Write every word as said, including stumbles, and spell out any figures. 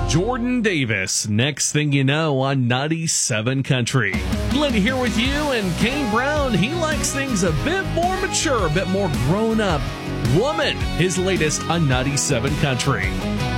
Jordan Davis, next thing you know on ninety-seven Country. Glenn here with you, and Kane Brown, he likes things a bit more mature, a bit more grown up. Woman, his latest on ninety-seven Country.